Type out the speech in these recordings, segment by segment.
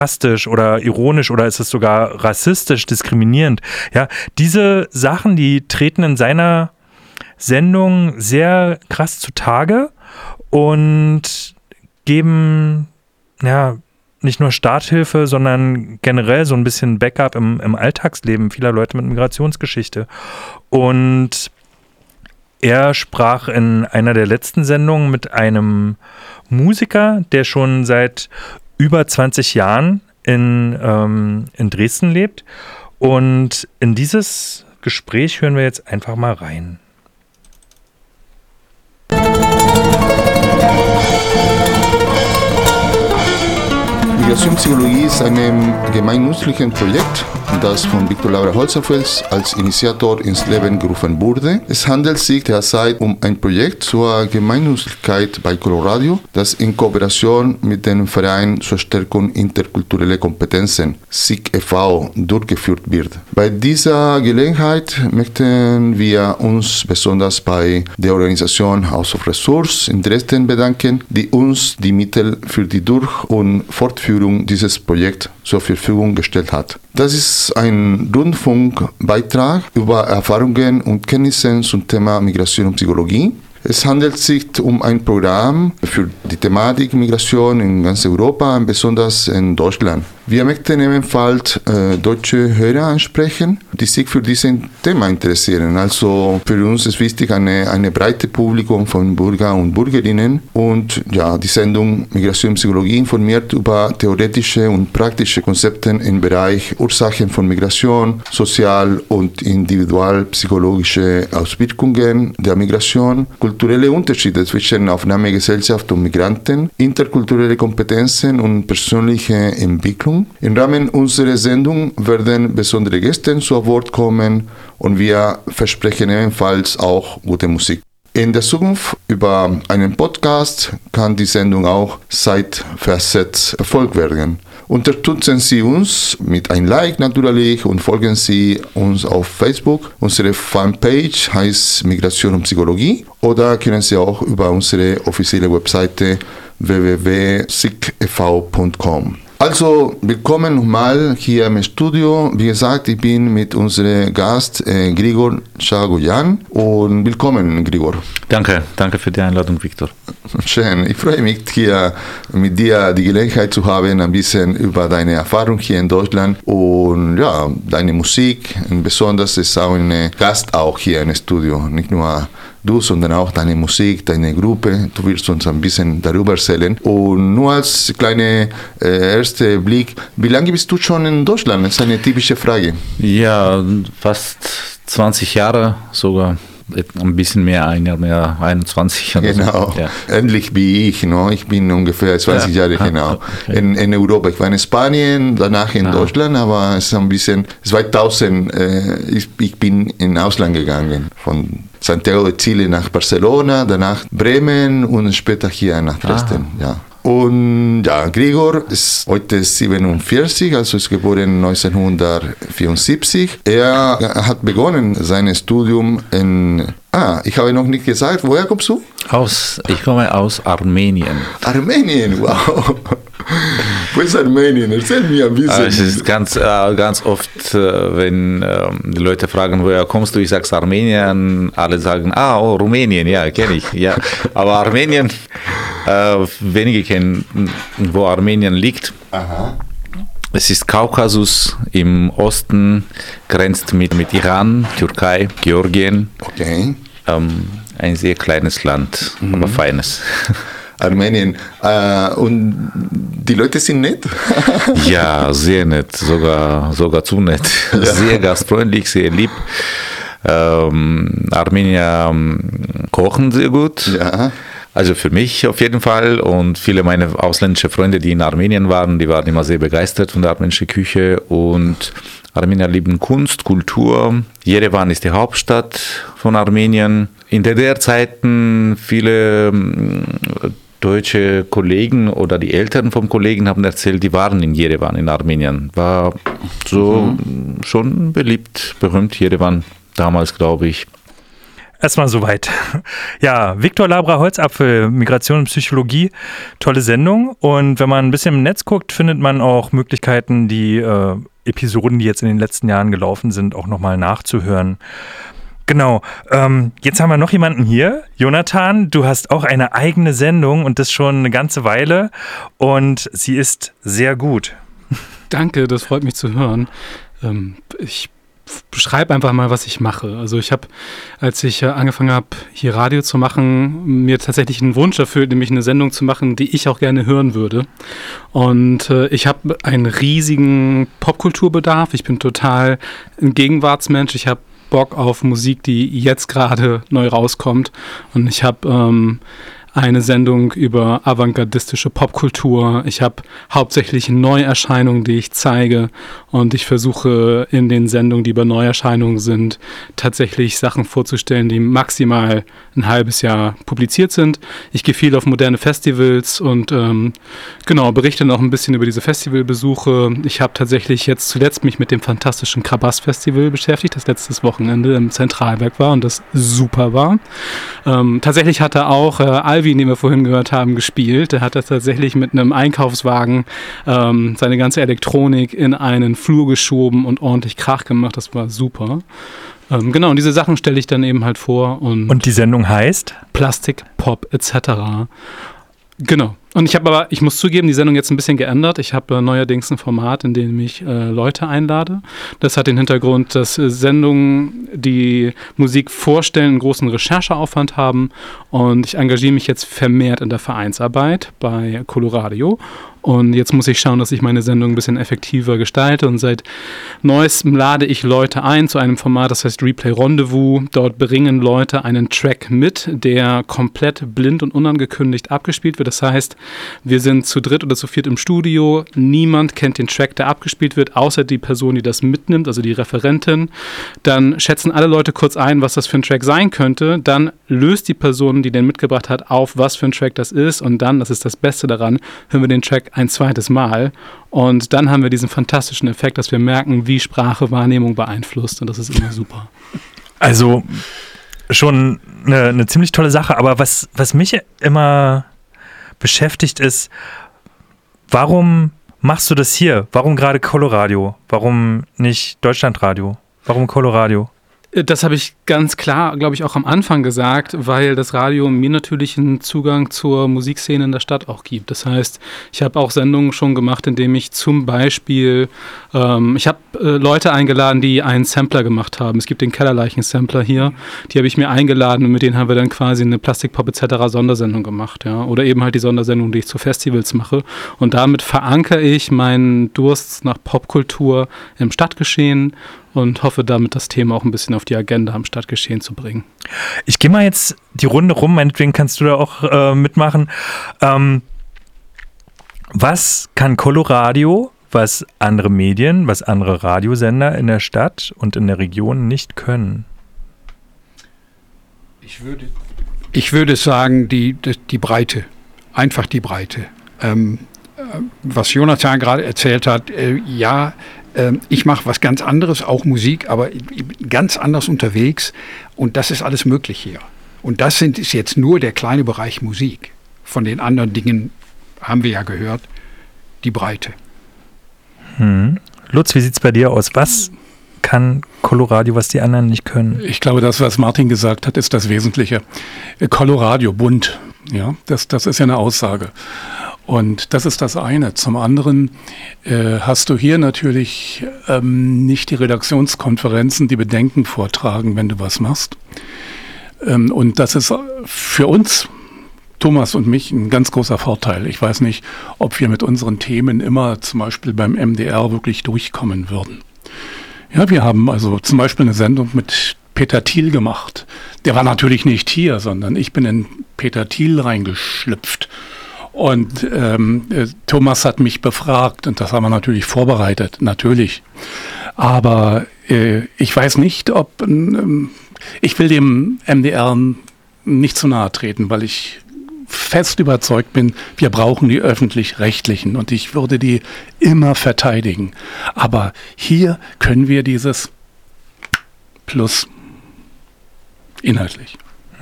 sarkastisch oder ironisch oder ist es sogar rassistisch, diskriminierend? Ja, diese Sachen, die treten in seiner Sendung sehr krass zutage und geben, ja, nicht nur Starthilfe, sondern generell so ein bisschen Backup im Alltagsleben vieler Leute mit Migrationsgeschichte. Und er sprach in einer der letzten Sendungen mit einem Musiker, der schon seit über 20 Jahren in Dresden lebt. Und in dieses Gespräch hören wir jetzt einfach mal rein. Migrationspsychologie ist ein gemeinnützliches Projekt, das von Viktor Laura Holzerfels als Initiator ins Leben gerufen wurde. Es handelt sich derzeit um ein Projekt zur Gemeinnützigkeit bei Coloradio, das in Kooperation mit dem Verein zur Stärkung interkultureller Kompetenzen, SIG e.V., durchgeführt wird. Bei dieser Gelegenheit möchten wir uns besonders bei der Organisation House of Resource in Dresden bedanken, die uns die Mittel für die Durch- und Fortführung dieses Projekts zur Verfügung gestellt hat. Das ist ein Rundfunkbeitrag über Erfahrungen und Kenntnisse zum Thema Migration und Psychologie. Es handelt sich um ein Programm für die Thematik Migration in ganz Europa, besonders in Deutschland. Wir möchten ebenfalls deutsche Hörer ansprechen, die sich für dieses Thema interessieren. Also für uns ist wichtig eine breite Publikum von Bürger und Bürgerinnen. Und ja, die Sendung Migration und Psychologie informiert über theoretische und praktische Konzepte im Bereich Ursachen von Migration, sozial- und individualpsychologische Auswirkungen der Migration, kulturelle Unterschiede zwischen Aufnahmegesellschaft und Migranten, interkulturelle Kompetenzen und persönliche Entwicklung. Im Rahmen unserer Sendung werden besondere Gäste zu Wort kommen und wir versprechen ebenfalls auch gute Musik. In der Zukunft über einen Podcast kann die Sendung auch zeitversetzt verfolgt werden. Unterstützen Sie uns mit einem Like natürlich und folgen Sie uns auf Facebook. Unsere Fanpage heißt Migration und Psychologie oder können Sie auch über unsere offizielle Webseite www.sigev.com. Also, willkommen nochmal hier im Studio. Wie gesagt, ich bin mit unserem Gast Grigor Chagoyan und willkommen, Grigor. Danke für die Einladung, Viktor. Schön, ich freue mich hier mit dir die Gelegenheit zu haben, ein bisschen über deine Erfahrung hier in Deutschland und ja, deine Musik. Und besonders ist auch ein Gast auch hier im Studio, nicht nur du, sondern auch deine Musik, deine Gruppe. Du wirst uns ein bisschen darüber erzählen. Und nur als kleiner erster Blick, wie lange bist du schon in Deutschland? Das ist eine typische Frage. Ja, fast 20 Jahre sogar. Ein bisschen mehr, 21. Genau, so. Ja. Ähnlich wie ich. No? Ich bin ungefähr 20 Jahre genau okay. in Europa. Ich war in Spanien, danach in Deutschland, aber es ist ein bisschen 2000, ich bin in Ausland gegangen. Von Santiago de Chile nach Barcelona, danach Bremen und später hier nach Dresden. Ja. Und ja, Grigor ist heute 47, also ist geboren 1974. Er hat begonnen sein Studium in... ich habe noch nicht gesagt, woher kommst du? Ich komme aus Armenien. Armenien, wow. Wo ist Armenien? Erzähl mir ein bisschen. Es ist ganz oft, wenn die Leute fragen, woher kommst du, ich sage Armenien, alle sagen, Rumänien, ja, kenne ich. Ja. Aber Armenien, wenige kennen, wo Armenien liegt. Aha. Es ist Kaukasus, im Osten grenzt mit Iran, Türkei, Georgien. Okay. Ein sehr kleines Land, aber feines. Armenien. Und die Leute sind nett? Ja, sehr nett, sogar zu nett. Ja. Sehr gastfreundlich, sehr lieb. Armenier kochen sehr gut. Ja. Also für mich auf jeden Fall und viele meiner ausländischen Freunde, die in Armenien waren, die waren immer sehr begeistert von der armenischen Küche und Armenier lieben Kunst, Kultur. Jerewan ist die Hauptstadt von Armenien. In DDR-Zeiten viele deutsche Kollegen oder die Eltern vom Kollegen haben erzählt, die waren in Jerewan in Armenien. War so schon beliebt, berühmt Jerewan damals, glaube ich. erstmal soweit. Ja, Viktor Labra-Holzapfel, Migration und Psychologie, tolle Sendung. Und wenn man ein bisschen im Netz guckt, findet man auch Möglichkeiten, die Episoden, die jetzt in den letzten Jahren gelaufen sind, auch nochmal nachzuhören. Genau. Jetzt haben wir noch jemanden hier. Jonathan, du hast auch eine eigene Sendung und das schon eine ganze Weile. Und sie ist sehr gut. Danke, das freut mich zu hören. Ich beschreibe einfach mal, was ich mache. Also ich habe, als ich angefangen habe, hier Radio zu machen, mir tatsächlich einen Wunsch erfüllt, nämlich eine Sendung zu machen, die ich auch gerne hören würde. Und ich habe einen riesigen Popkulturbedarf. Ich bin total ein Gegenwartsmensch. Ich habe Bock auf Musik, die jetzt gerade neu rauskommt. Und ich habe eine Sendung über avantgardistische Popkultur. Ich habe hauptsächlich Neuerscheinungen, die ich zeige, und ich versuche in den Sendungen, die über Neuerscheinungen sind, tatsächlich Sachen vorzustellen, die maximal ein halbes Jahr publiziert sind. Ich gehe viel auf moderne Festivals und berichte noch ein bisschen über diese Festivalbesuche. Ich habe tatsächlich jetzt zuletzt mich mit dem fantastischen Krabbass-Festival beschäftigt, das letztes Wochenende im Zentralberg war und das super war. Tatsächlich hatte auch Alvin, den wir vorhin gehört haben, gespielt. Der hat das tatsächlich mit einem Einkaufswagen seine ganze Elektronik in einen Flur geschoben und ordentlich Krach gemacht. Das war super. Und diese Sachen stelle ich dann eben halt vor. Und die Sendung heißt? Plastik, Pop etc. Genau. Und ich muss zugeben, die Sendung jetzt ein bisschen geändert. Ich habe neuerdings ein Format, in dem ich Leute einlade. Das hat den Hintergrund, dass Sendungen, die Musik vorstellen, einen großen Rechercheaufwand haben. Und ich engagiere mich jetzt vermehrt in der Vereinsarbeit bei Coloradio. Und jetzt muss ich schauen, dass ich meine Sendung ein bisschen effektiver gestalte. Und seit Neuestem lade ich Leute ein zu einem Format, das heißt Replay Rendezvous. Dort bringen Leute einen Track mit, der komplett blind und unangekündigt abgespielt wird. Das heißt, wir sind zu dritt oder zu viert im Studio. Niemand kennt den Track, der abgespielt wird, außer die Person, die das mitnimmt, also die Referentin. Dann schätzen alle Leute kurz ein, was das für ein Track sein könnte. Dann löst die Person, die den mitgebracht hat, auf, was für ein Track das ist. Und dann, das ist das Beste daran, hören wir den Track ein zweites Mal. Und dann haben wir diesen fantastischen Effekt, dass wir merken, wie Sprache Wahrnehmung beeinflusst. Und das ist immer super. Also schon eine ziemlich tolle Sache. Aber was mich immer beschäftigt ist, warum machst du das hier? Warum gerade Coloradio? Warum nicht Deutschlandradio? Warum Coloradio? Das habe ich ganz klar, glaube ich, auch am Anfang gesagt, weil das Radio mir natürlich einen Zugang zur Musikszene in der Stadt auch gibt. Das heißt, ich habe auch Sendungen schon gemacht, in denen ich zum Beispiel, ich habe Leute eingeladen, die einen Sampler gemacht haben. Es gibt den Kellerleichen-Sampler hier, die habe ich mir eingeladen und mit denen haben wir dann quasi eine Plastik-Pop etc. Sondersendung gemacht. Ja? Oder eben halt die Sondersendung, die ich zu Festivals mache. Und damit verankere ich meinen Durst nach Popkultur im Stadtgeschehen und hoffe damit, das Thema auch ein bisschen auf die Agenda am Stadtgeschehen zu bringen. Ich gehe mal jetzt die Runde rum, meinetwegen kannst du da auch mitmachen. Was kann Coloradio, was andere Medien, was andere Radiosender in der Stadt und in der Region nicht können? Ich würde sagen, die Breite. Einfach die Breite. Was Jonathan gerade erzählt hat, ich mache was ganz anderes, auch Musik, aber ganz anders unterwegs und das ist alles möglich hier. Und das ist jetzt nur der kleine Bereich Musik. Von den anderen Dingen haben wir ja gehört, die Breite. Lutz, wie sieht es bei dir aus? Was kann Coloradio, was die anderen nicht können? Ich glaube, das, was Martin gesagt hat, ist das Wesentliche. Coloradio, bunt, ja, das ist ja eine Aussage. Und das ist das eine. Zum anderen hast du hier natürlich nicht die Redaktionskonferenzen, die Bedenken vortragen, wenn du was machst. Und das ist für uns, Thomas und mich, ein ganz großer Vorteil. Ich weiß nicht, ob wir mit unseren Themen immer zum Beispiel beim MDR wirklich durchkommen würden. Ja, wir haben also zum Beispiel eine Sendung mit Peter Thiel gemacht. Der war natürlich nicht hier, sondern ich bin in Peter Thiel reingeschlüpft. Und Thomas hat mich befragt und das haben wir natürlich vorbereitet, natürlich. Aber ich weiß nicht, ob, ich will dem MDR nicht zu nahe treten, weil ich fest überzeugt bin, wir brauchen die Öffentlich-Rechtlichen und ich würde die immer verteidigen. Aber hier können wir dieses Plus. inhaltlich.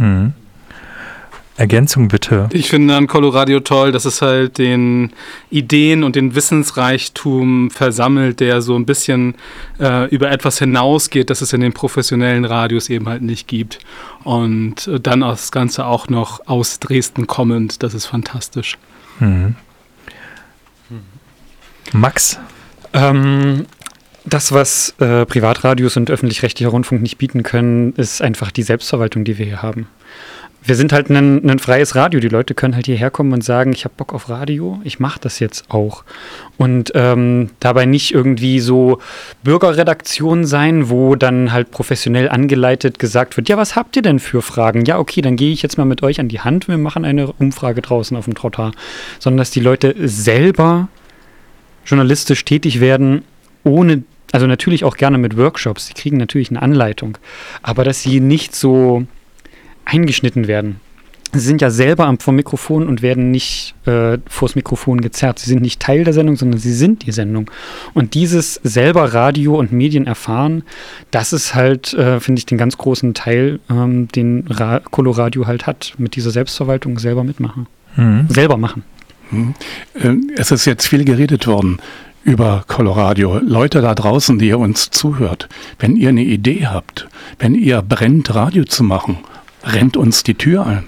Ergänzung bitte. Ich finde an Coloradio toll, dass es halt den Ideen und den Wissensreichtum versammelt, der so ein bisschen über etwas hinausgeht, das es in den professionellen Radios eben halt nicht gibt. Und dann das Ganze auch noch aus Dresden kommend, das ist fantastisch. Max? Das, was Privatradios und öffentlich-rechtlicher Rundfunk nicht bieten können, ist einfach die Selbstverwaltung, die wir hier haben. Wir sind halt ein freies Radio. Die Leute können halt hierher kommen und sagen, ich habe Bock auf Radio, ich mache das jetzt auch. Und dabei nicht irgendwie so Bürgerredaktion sein, wo dann halt professionell angeleitet gesagt wird, ja, was habt ihr denn für Fragen? Ja, okay, dann gehe ich jetzt mal mit euch an die Hand, wir machen eine Umfrage draußen auf dem Trottoir. Sondern dass die Leute selber journalistisch tätig werden, also natürlich auch gerne mit Workshops, sie kriegen natürlich eine Anleitung, aber dass sie nicht so eingeschnitten werden. Sie sind ja selber vor Mikrofon und werden nicht vors Mikrofon gezerrt. Sie sind nicht Teil der Sendung, sondern sie sind die Sendung. Und dieses selber Radio und Medien erfahren, das ist halt, finde ich, den ganz großen Teil, den Coloradio halt hat, mit dieser Selbstverwaltung selber mitmachen. Selber machen. Es ist jetzt viel geredet worden über Coloradio. Leute da draußen, die ihr uns zuhört, wenn ihr eine Idee habt, wenn ihr brennt, Radio zu machen, rennt uns die Tür ein.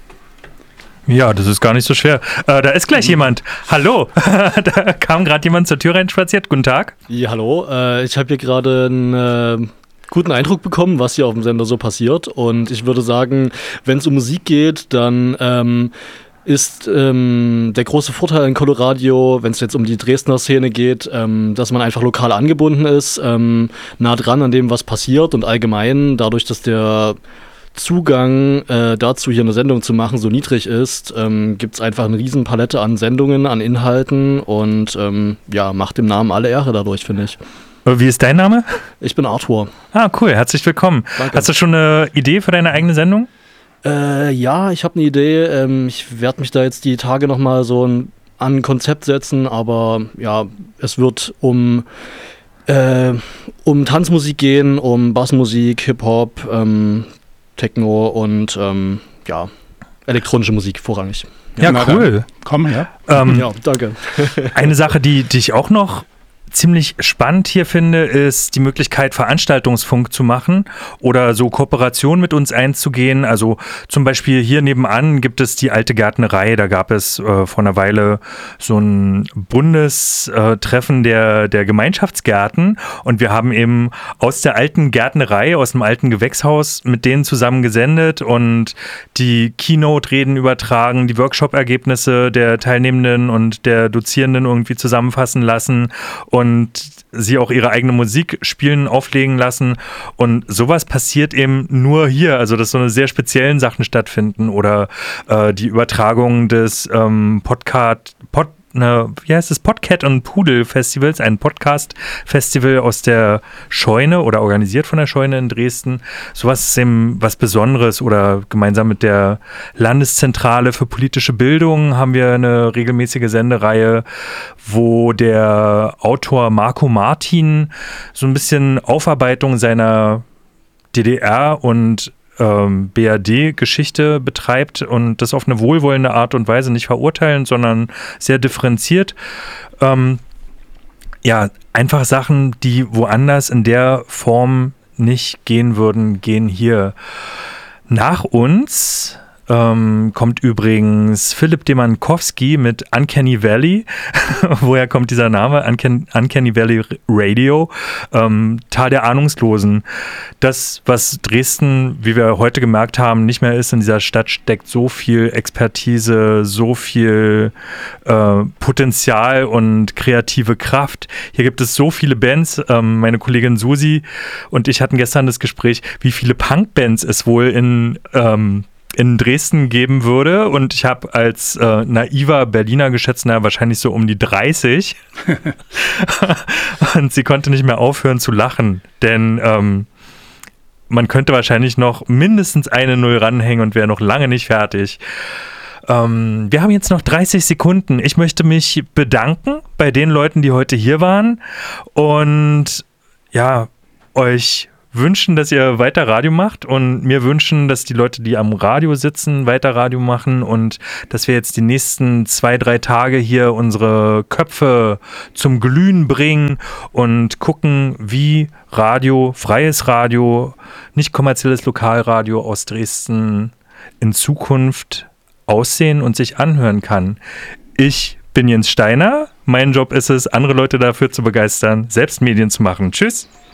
Ja, das ist gar nicht so schwer. Da ist gleich jemand. Hallo. Da kam gerade jemand zur Tür reinspaziert. Guten Tag. Ja, hallo. Ich habe hier gerade einen guten Eindruck bekommen, was hier auf dem Sender so passiert. Und ich würde sagen, wenn es um Musik geht, dann ist der große Vorteil an Coloradio, wenn es jetzt um die Dresdner Szene geht, dass man einfach lokal angebunden ist, nah dran an dem, was passiert und allgemein, dadurch, dass der Zugang dazu, hier eine Sendung zu machen, so niedrig ist, gibt es einfach eine riesen Palette an Sendungen, an Inhalten und macht dem Namen alle Ehre dadurch, finde ich. Wie ist dein Name? Ich bin Arthur. Ah, cool, herzlich willkommen. Danke. Hast du schon eine Idee für deine eigene Sendung? Ja, ich habe eine Idee. Ich werde mich da jetzt die Tage nochmal so an ein Konzept setzen, aber ja, es wird um Tanzmusik gehen, um Bassmusik, Hip-Hop, Techno und elektronische Musik vorrangig. Ja, cool. Komm her. Ja, danke. Eine Sache, die ich auch noch ziemlich spannend hier finde, ist die Möglichkeit, Veranstaltungsfunk zu machen oder so Kooperationen mit uns einzugehen. Also zum Beispiel hier nebenan gibt es die Alte Gärtnerei. Da gab es vor einer Weile so ein Bundestreffen der Gemeinschaftsgärten und wir haben eben aus der alten Gärtnerei, aus dem alten Gewächshaus mit denen zusammen gesendet und die Keynote-Reden übertragen, die Workshop-Ergebnisse der Teilnehmenden und der Dozierenden irgendwie zusammenfassen lassen und sie auch ihre eigene Musik spielen, auflegen lassen. Und sowas passiert eben nur hier. Also, dass so eine sehr speziellen Sachen stattfinden oder die Übertragung des Podcat und Pudel Festivals, ein Podcast-Festival aus der Scheune oder organisiert von der Scheune in Dresden. Sowas ist eben was Besonderes oder gemeinsam mit der Landeszentrale für politische Bildung haben wir eine regelmäßige Sendereihe, wo der Autor Marco Martin so ein bisschen Aufarbeitung seiner DDR und BRD-Geschichte betreibt und das auf eine wohlwollende Art und Weise nicht verurteilen, sondern sehr differenziert. Einfach Sachen, die woanders in der Form nicht gehen würden, gehen hier. Nach uns kommt übrigens Philipp Demankowski mit Uncanny Valley. Woher kommt dieser Name? Uncanny Valley Radio. Tal der Ahnungslosen. Das, was Dresden, wie wir heute gemerkt haben, nicht mehr ist, in dieser Stadt steckt so viel Expertise, so viel Potenzial und kreative Kraft. Hier gibt es so viele Bands. Meine Kollegin Susi und ich hatten gestern das Gespräch, wie viele Punkbands es wohl in Dresden geben würde und ich habe als naiver Berliner geschätzt, wahrscheinlich so um die 30 und sie konnte nicht mehr aufhören zu lachen, denn man könnte wahrscheinlich noch mindestens eine Null ranhängen und wäre noch lange nicht fertig. Wir haben jetzt noch 30 Sekunden. Ich möchte mich bedanken bei den Leuten, die heute hier waren und ja, euch wünschen, dass ihr weiter Radio macht und mir wünschen, dass die Leute, die am Radio sitzen, weiter Radio machen und dass wir jetzt die nächsten 2-3 Tage hier unsere Köpfe zum Glühen bringen und gucken, wie Radio, freies Radio, nicht kommerzielles Lokalradio aus Dresden in Zukunft aussehen und sich anhören kann. Ich bin Jens Steiner. Mein Job ist es, andere Leute dafür zu begeistern, selbst Medien zu machen. Tschüss!